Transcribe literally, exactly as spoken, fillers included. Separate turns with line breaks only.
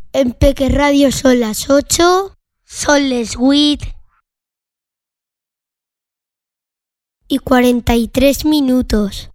En Peque Radio son las ocho, son les huit y cuarenta y tres minutos.